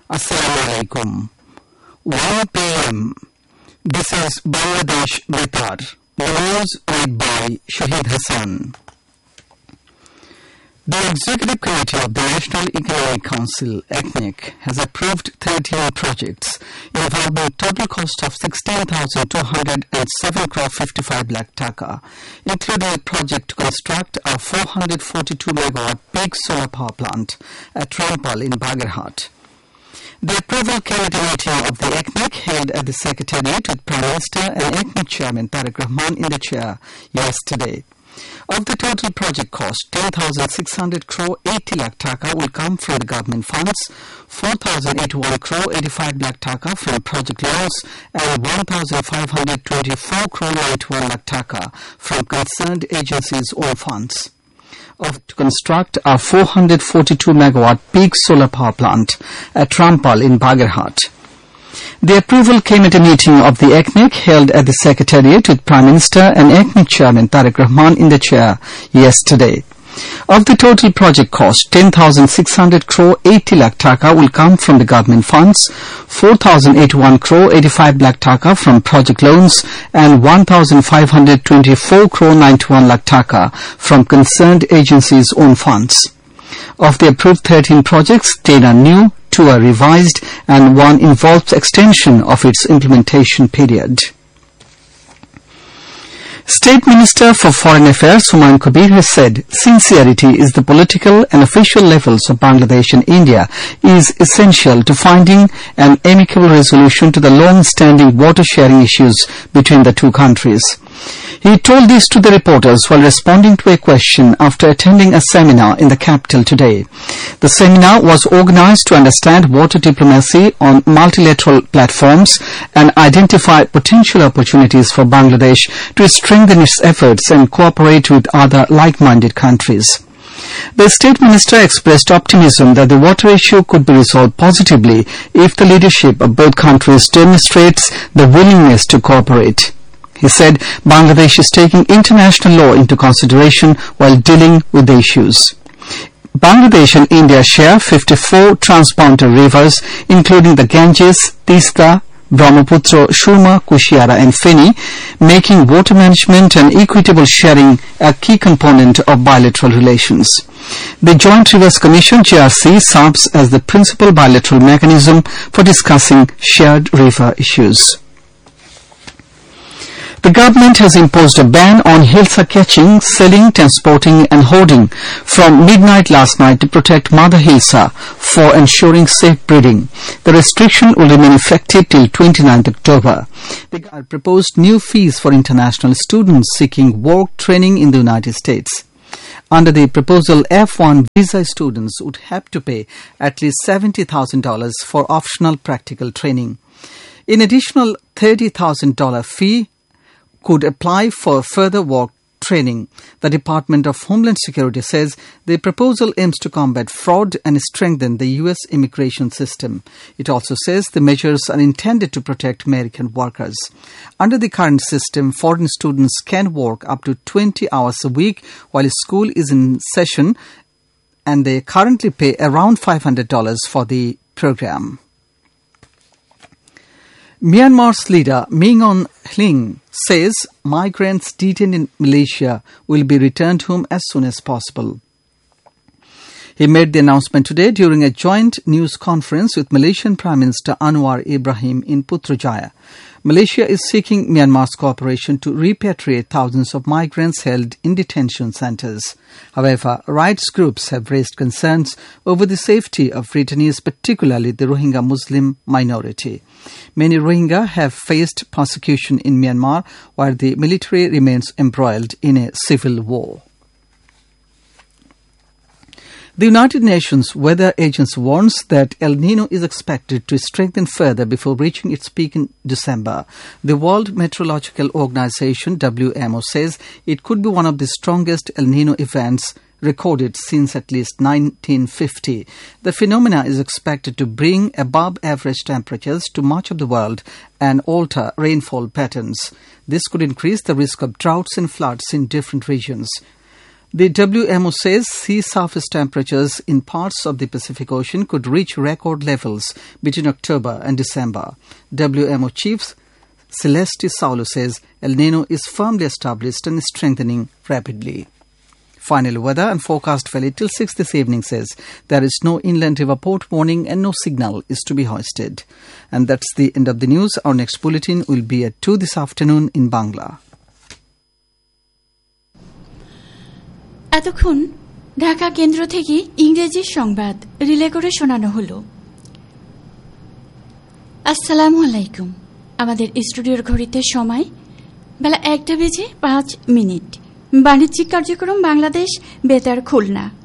Assalamualaikum. 1 p.m. This is Bangladesh Betar. The news read by Shahid Hassan. The Executive Committee of the National Economic Council, ECNEC, has approved 13 projects involving a total cost of 16,207 crore 55 lakh taka, including a project to construct a 442 megawatt peak solar power plant at Rampal in Bagerhat. The approval came at a meeting of the ECNEC held at the Secretariat with Prime Minister and ECNEC Chairman Tariq Rahman in the chair yesterday. Of the total project cost, 10,600 crore 80 lakh taka will come from the government funds, 4,081 crore 85 lakh taka from project loans, and 1,524 crore 91 lakh taka from concerned agencies' own funds. To construct a 442 megawatt peak solar power plant at Rampal in Bagerhat. The approval came at a meeting of the ECNEC held at the Secretariat with Prime Minister and ECNEC Chairman Tariq Rahman in the chair yesterday. Of the total project cost, 10,600 crore 80 lakh taka will come from the government funds, 4,081 crore 85 lakh taka from project loans, and 1,524 crore 91 lakh taka from concerned agencies' own funds. Of the approved 13 projects, 10 are new, 2 are revised, and 1 involves extension of its implementation period. State Minister for Foreign Affairs Humayun Kabir has said sincerity is the political and official levels of Bangladesh and India is essential to finding an amicable resolution to the long-standing water-sharing issues between the two countries. He told this to the reporters while responding to a question after attending a seminar in the capital today. The seminar was organized to understand water diplomacy on multilateral platforms and identify potential opportunities for Bangladesh to strengthen its efforts and cooperate with other like-minded countries. The State Minister expressed optimism that the water issue could be resolved positively if the leadership of both countries demonstrates the willingness to cooperate. He said Bangladesh is taking international law into consideration while dealing with the issues. Bangladesh and India share 54 transboundary rivers, including the Ganges, Tista, Brahmaputra, Shurma, Kushiara and Feni, making water management and equitable sharing a key component of bilateral relations. The Joint Rivers Commission, JRC, serves as the principal bilateral mechanism for discussing shared river issues. The government has imposed a ban on hilsa catching, selling, transporting and hoarding from midnight last night to protect mother hilsa for ensuring safe breeding. The restriction will remain effective till 29th October. The government proposed new fees for international students seeking work training in the United States. Under the proposal, F1 visa students would have to pay at least $70,000 for optional practical training. An additional $30,000 fee could apply for further work training. The Department of Homeland Security says the proposal aims to combat fraud and strengthen the U.S. immigration system. It also says the measures are intended to protect American workers. Under the current system, foreign students can work up to 20 hours a week while school is in session, and they currently pay around $500 for the program. Myanmar's leader Min Aung Hlaing says migrants detained in Malaysia will be returned home as soon as possible. He made the announcement today during a joint news conference with Malaysian Prime Minister Anwar Ibrahim in Putrajaya. Malaysia is seeking Myanmar's cooperation to repatriate thousands of migrants held in detention centres. However, rights groups have raised concerns over the safety of returnees, particularly the Rohingya Muslim minority. Many Rohingya have faced persecution in Myanmar, while the military remains embroiled in a civil war. The United Nations Weather Agency warns that El Nino is expected to strengthen further before reaching its peak in December. The World Meteorological Organization, WMO, says it could be one of the strongest El Nino events recorded since at least 1950. The phenomena is expected to bring above-average temperatures to much of the world and alter rainfall patterns. This could increase the risk of droughts and floods in different regions. The WMO says sea surface temperatures in parts of the Pacific Ocean could reach record levels between October and December. WMO Chief Celeste Saulo says El Nino is firmly established and strengthening rapidly. Final weather and forecast valid till 6 this evening says there is no inland river port warning and no signal is to be hoisted. And that's the end of the news. Our next bulletin will be at 2 this afternoon in Bangla. এতক্ষণ ঢাকা কেন্দ্র থেকে ইংরেজি সংবাদ relay করে শোনানো হলো। আসসালামু আলাইকুম। আমাদের স্টুডিওর ঘড়িতে সময় বেলা 1:05। বাণিজ্যিক কার্যক্রম বাংলাদেশ বেতার খুলনা